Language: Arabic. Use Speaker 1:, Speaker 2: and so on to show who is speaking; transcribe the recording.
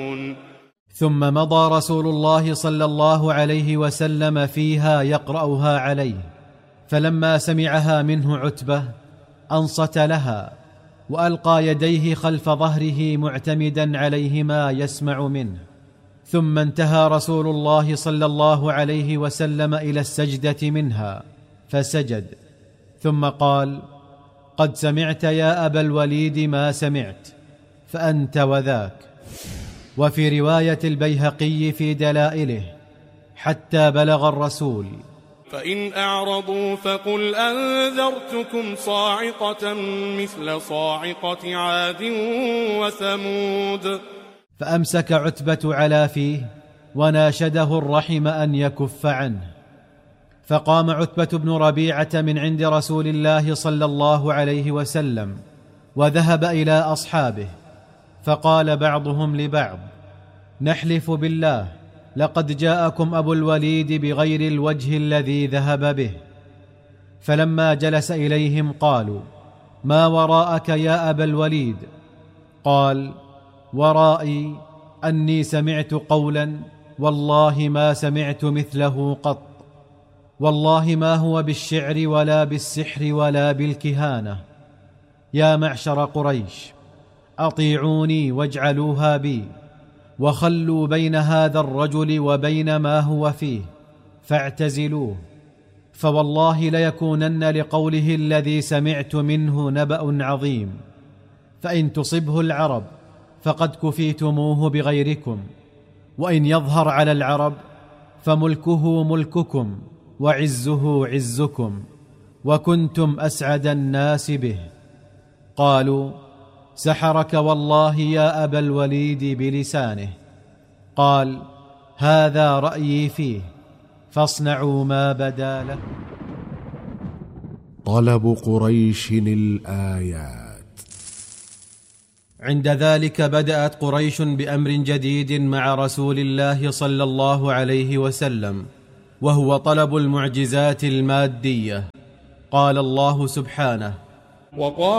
Speaker 1: ثم مضى رسول الله صلى الله عليه وسلم فيها يقرأها عليه، فلما سمعها منه عتبة أنصت لها وألقى يديه خلف ظهره معتمدا عليهما يسمع منه. ثم انتهى رسول الله صلى الله عليه وسلم إلى السجدة منها فسجد، ثم قال: قد سمعت يا أبا الوليد ما سمعت، فأنت وذاك. وفي رواية البيهقي في دلائله: حتى بلغ الرسول:
Speaker 2: فإن أعرضوا فقل أنذرتكم صاعقة مثل صاعقة عاد وثمود.
Speaker 1: فأمسك عتبة على فيه وناشده الرحم أن يكف عنه. فقام عتبة بن ربيعة من عند رسول الله صلى الله عليه وسلم وذهب إلى أصحابه، فقال بعضهم لبعض: نحلف بالله لقد جاءكم أبو الوليد بغير الوجه الذي ذهب به. فلما جلس إليهم قالوا: ما وراءك يا أبا الوليد؟ قال: ورائي أني سمعت قولا والله ما سمعت مثله قط، والله ما هو بالشعر ولا بالسحر ولا بالكهانة. يا معشر قريش، أطيعوني واجعلوها بي، وخلوا بين هذا الرجل وبين ما هو فيه، فاعتزلوه، فوالله ليكونن لقوله الذي سمعت منه نبأ عظيم، فإن تصبه العرب فقد كفيتموه بغيركم، وإن يظهر على العرب فملكه ملككم وعزه عزكم، وكنتم أسعد الناس به. قالوا: سحرك والله يا أبا الوليد بلسانه. قال: هذا رأيي فيه، فاصنعوا ما بدا له.
Speaker 3: طلب قريش الآيات.
Speaker 1: عند ذلك بدأت قريش بأمر جديد مع رسول الله صلى الله عليه وسلم، وهو طلب المعجزات المادية. قال الله سبحانه:
Speaker 2: وقال